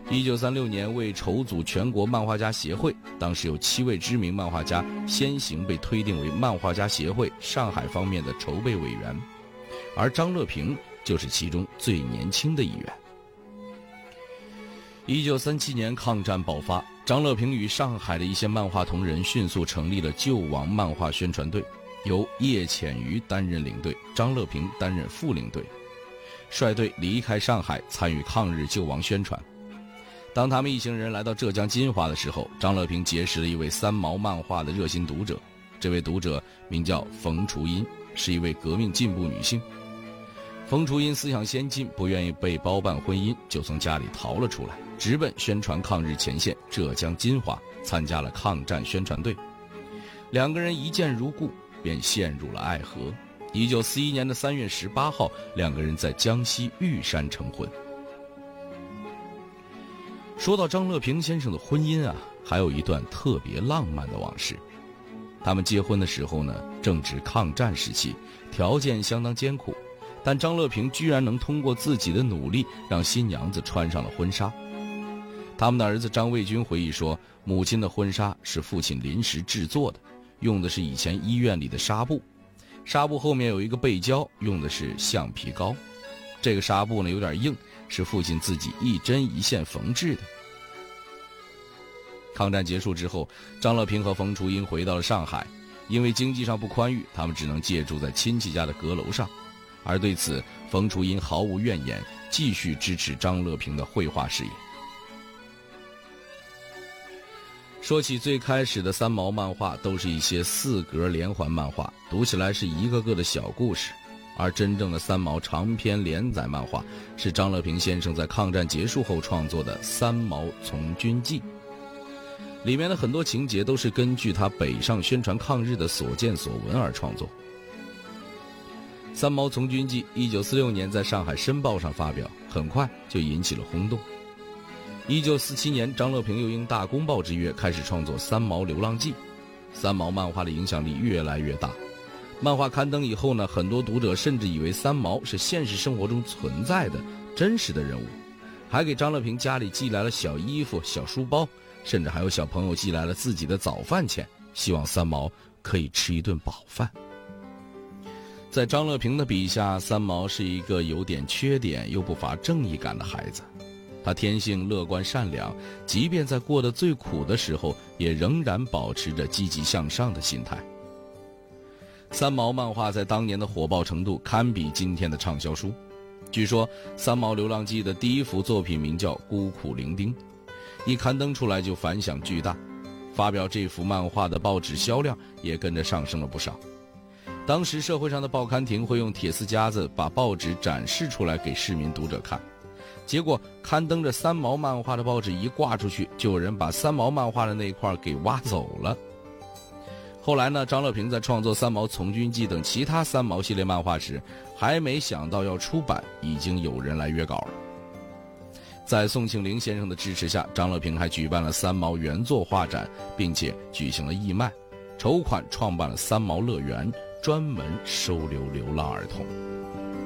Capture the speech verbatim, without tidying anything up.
一九三六年为筹组全国漫画家协会，当时有七位知名漫画家先行被推定为漫画家协会上海方面的筹备委员，而张乐平就是其中最年轻的一员。一九三七年抗战爆发，张乐平与上海的一些漫画同仁迅速成立了救亡漫画宣传队，由叶浅予担任领队，张乐平担任副领队，率队离开上海参与抗日救亡宣传。当他们一行人来到浙江金华的时候，张乐平结识了一位三毛漫画的热心读者，这位读者名叫冯雏英，是一位革命进步女性。冯雏英思想先进，不愿意被包办婚姻，就从家里逃了出来，直奔宣传抗日前线浙江金华，参加了抗战宣传队。两个人一见如故，便陷入了爱河。一九四一年的三月十八号，两个人在江西玉山成婚。说到张乐平先生的婚姻啊，还有一段特别浪漫的往事。他们结婚的时候呢，正值抗战时期，条件相当艰苦，但张乐平居然能通过自己的努力让新娘子穿上了婚纱。他们的儿子张卫军回忆说，母亲的婚纱是父亲临时制作的，用的是以前医院里的纱布，纱布后面有一个背胶，用的是橡皮膏。这个纱布呢有点硬，是父亲自己一针一线缝制的。抗战结束之后，张乐平和冯雏英回到了上海，因为经济上不宽裕，他们只能借住在亲戚家的阁楼上。而对此，冯雏英毫无怨言，继续支持张乐平的绘画事业。说起最开始的三毛漫画，都是一些四格连环漫画，读起来是一个个的小故事。而真正的三毛长篇连载漫画，是张乐平先生在抗战结束后创作的《三毛从军记》。里面的很多情节都是根据他北上宣传抗日的所见所闻而创作。《三毛从军记》一九四六年在上海申报上发表，很快就引起了轰动。一九四七年，张乐平又应大公报之约开始创作《三毛流浪记》，三毛漫画的影响力越来越大。漫画刊登以后呢，很多读者甚至以为三毛是现实生活中存在的真实的人物，还给张乐平家里寄来了小衣服、小书包，甚至还有小朋友寄来了自己的早饭钱，希望三毛可以吃一顿饱饭。在张乐平的笔下，三毛是一个有点缺点又不乏正义感的孩子。他天性乐观善良，即便在过得最苦的时候，也仍然保持着积极向上的心态。三毛漫画在当年的火爆程度堪比今天的畅销书。据说《三毛流浪记》的第一幅作品名叫《孤苦伶仃》，一刊登出来就反响巨大，发表这幅漫画的报纸销量也跟着上升了不少。当时社会上的报刊亭会用铁丝夹子把报纸展示出来给市民读者看，结果刊登着三毛漫画的报纸一挂出去，就有人把三毛漫画的那一块给挖走了。后来呢，张乐平在创作《三毛从军记》等其他三毛系列漫画时，还没想到要出版，已经有人来约稿了。在宋庆龄先生的支持下，张乐平还举办了三毛原作画展，并且举行了义卖，筹款创办了三毛乐园，专门收留流浪儿童。